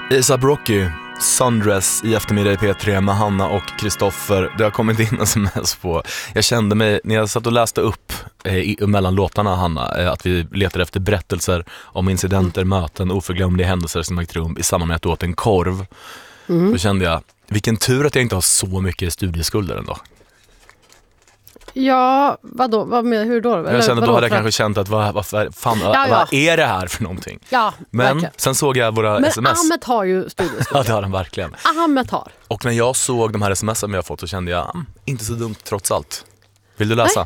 ASAP Rocky, Sundress i eftermiddag i P3 med Hanna och Kristoffer. Det har kommit in en sms på. Jag kände mig, när jag satt och läste upp mellan låtarna, Hanna, att vi letade efter berättelser om incidenter, möten, oförglömliga händelser som ägt rum i samband med att du åt en korv. Då kände jag, vilken tur att jag inte har så mycket studieskulder ändå. Ja, vadå? Hur då? Jag kände, då hade jag kanske känt att vad är det här för någonting? Ja, men verkligen. Sen såg jag våra sms. Men Ahmed har ju studieskulder. Ja, det har han verkligen. Ahmed har. Och när jag såg de här sms som jag fått så kände jag, inte så dumt trots allt. Vill du läsa?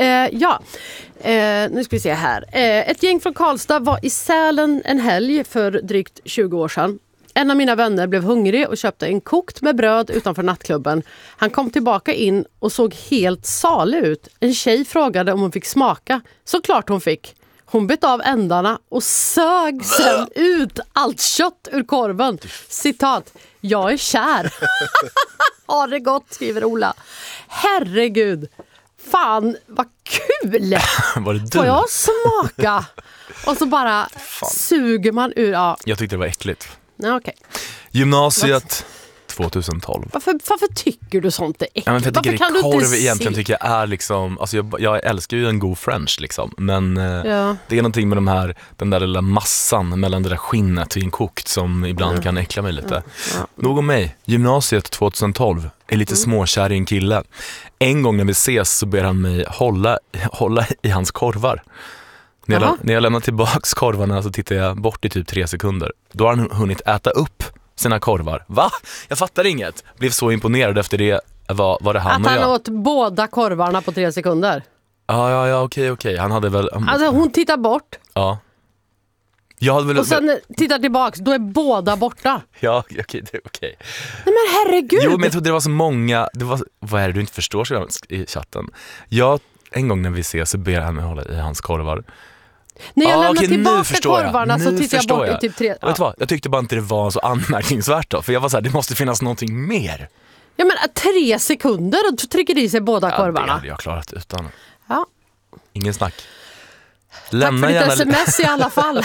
Nu ska vi se här. Ett gäng från Karlstad var i Sälen en helg för drygt 20 år sedan. En av mina vänner blev hungrig och köpte en kokt med bröd utanför nattklubben. Han kom tillbaka in och såg helt salig ut. En tjej frågade om hon fick smaka. Såklart hon fick. Hon bet av ändarna och sög sen ut allt kött ur korven. Citat, jag är kär. Ha det gott, skriver Ola. Herregud. Fan, vad kul! Var det du? Får jag smaka? Och så bara suger man ur. Ja. Jag tyckte det var äckligt. Ja, okay. Gymnasiet 2012. Varför tycker du sånt är äckligt? Ja, men för jag tycker varför kan korv egentligen tycker jag är liksom, alltså jag älskar ju en god french liksom, men det är någonting med den där lilla massan mellan det där skinnet i en kokt som ibland kan äckla mig lite. Nog om mig. Gymnasiet 2012 är lite småkär i en kille. En gång när vi ses så ber han mig hålla i hans korvar. När jag lämnar tillbaks korvarna så tittar jag bort i typ 3 sekunder. Då har han hunnit äta upp sina korvar. Va? Jag fattar inget. Blev så imponerad efter det. Var det han att och jag? Han åt båda korvarna på 3 sekunder. Ja, okej. Han hade väl... Alltså hon tittar bort. Ja. Jag hade väl... Och sen tittar tillbaks, då är båda borta. Ja, okej, det är okej. Nej men herregud. Jo, men jag trodde det var så många... Vad är det du inte förstår i chatten? En gång när vi ses så ber han mig hålla i hans korvar. När jag lämnar tillbaka korvarna så tittar jag bort i typ 3... Vet du vad? Jag tyckte bara inte det var så anmärkningsvärt då. För jag var så här, det måste finnas någonting mer. Ja men 3 sekunder och trycker i sig båda korvarna. Det hade jag klarat utan. Ja. Ingen snack. Lämna tack för ditt sms i alla fall.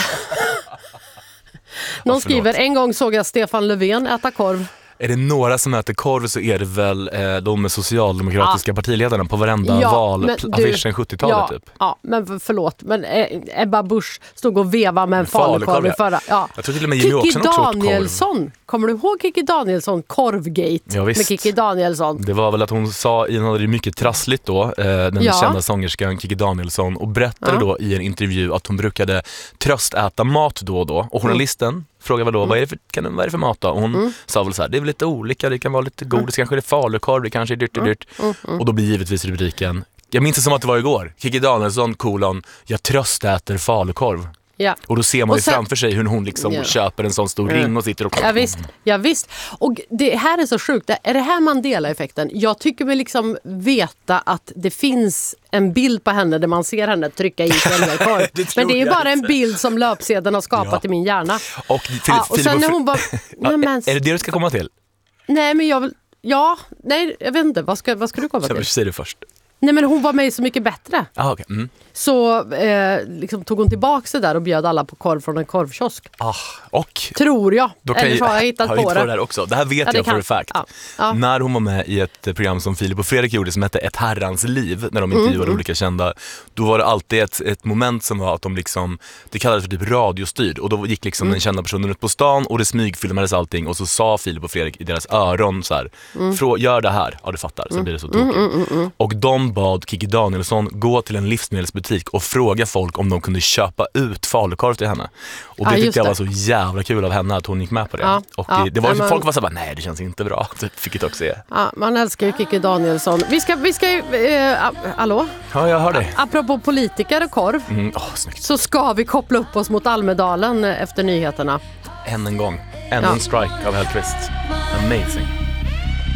Någon skriver, en gång såg jag Stefan Löfven äta korv. Är det några som äter korv så är det väl de socialdemokratiska partiledarna på varenda valaffischen 70-talet typ. Ja, men förlåt. Men Ebba Busch stod och vevade med en falukorv i förra. Ja. Jag tror till och med Jimmy också har Danielsson. Kommer du ihåg Kikki Danielsson? Korvgate med Kikki Danielsson. Det var väl att hon sa, hon hade det mycket trassligt då, den kända sångerskan Kikki Danielsson, och berättade då i en intervju att hon brukade tröstäta mat då och då. Och journalisten frågade väl då, vad är det för mat då? Och hon sa väl så här, det är väl lite olika, det kan vara lite godis, kanske det är falukorv, det kanske är dyrt. Och då blir givetvis rubriken, jag minns det som att det var igår, Kikki Danielsson, jag tröstäter falukorv. Ja. Och då ser man ju framför sig hur hon liksom köper en sån stor ring och sitter och... Ja visst. Och det här är så sjukt. Är det här Mandela-effekten? Jag tycker mig liksom veta att det finns en bild på henne där man ser henne trycka i själva korv. Men det är ju bara en bild som löpsedeln har skapat i min hjärna. Och sen när hon bara... Är det det du ska komma till? Nej, men jag vill... Ja, nej, jag vet inte. Vad ska du komma till? Säg det först. Nej, men hon var med Så mycket bättre. Okay. Så liksom tog hon tillbaka sig där och bjöd alla på korv från en korvkiosk. Och tror jag. Eller så har jag hittat på det. Där också. Det här vet jag för en fact. Ja. När hon var med i ett program som Filip och Fredrik gjorde som hette Ett herrans liv, när de intervjuade olika kända, då var det alltid ett moment som var att de liksom, det kallades för typ radiostyrd, och då gick liksom den kända personen ut på stan och det smygfilmades allting, och så sa Filip och Fredrik i deras öron så här, gör det här, ja du fattar, så blir det så tokigt. Och de bad Kikki Danielsson gå till en livsmedelsbutik och fråga folk om de kunde köpa ut falukorv till henne. Och det tyckte jag var så jävla kul av henne att hon gick med på det. Och det var ju folk var så bara, nej det känns inte bra. Det fick jag också se. Ja, man älskar ju Kikki Danielsson. Vi ska hallå? Ja, jag hör dig. Apropå politiker och korv. Snyggt. Så ska vi koppla upp oss mot Almedalen efter nyheterna. Än en gång. En strike av Hellqvist. Amazing.